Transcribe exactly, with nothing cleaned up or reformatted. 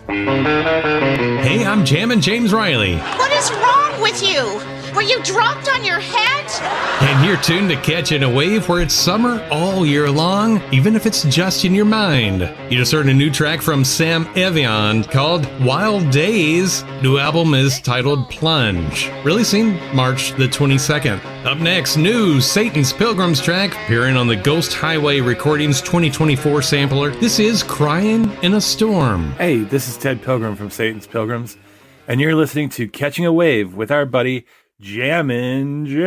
Hey, I'm Jammin' James Riley. What is wrong with you? Were you dropped on your head? And you're tuned to Catching a Wave, where it's summer all year long, even if it's just in your mind. You just heard a new track from Sam Evian called Wild Days. New album is titled Plunge, releasing March the twenty-second. Up next, new Satan's Pilgrims track appearing on the Ghost Highway Recordings twenty twenty-four sampler. This is Crying in a Storm. Hey, this is Ted Pilgrim from Satan's Pilgrims, and you're listening to Catching a Wave with our buddy Jammin' James.